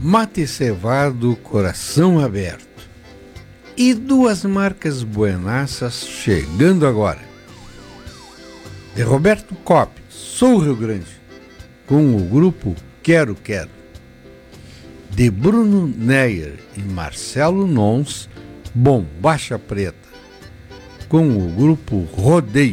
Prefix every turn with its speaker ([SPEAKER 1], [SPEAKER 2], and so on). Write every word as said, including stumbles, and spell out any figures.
[SPEAKER 1] Mate cevado, coração aberto. E duas marcas buenaças chegando agora. De Roberto Cop, Sou Rio Grande, com o grupo Quero Quero. De Bruno Neyer e Marcelo Nons, Bombacha Preta, com o grupo Rodeio.